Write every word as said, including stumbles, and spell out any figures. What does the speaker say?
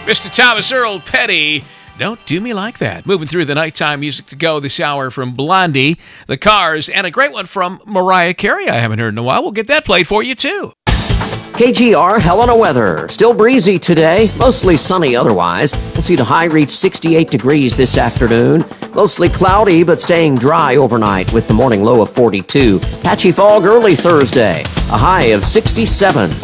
Mister Thomas Earl Petty, Don't Do Me Like That. Moving through the nighttime music to go this hour from Blondie, The Cars, and a great one from Mariah Carey I haven't heard in a while. We'll get that played for you, too. K G R Helena weather. Still breezy today, mostly sunny otherwise. We'll see the high reach sixty-eight degrees this afternoon. Mostly cloudy, but staying dry overnight with the morning low of forty-two. Patchy fog early Thursday, a high of sixty-seven.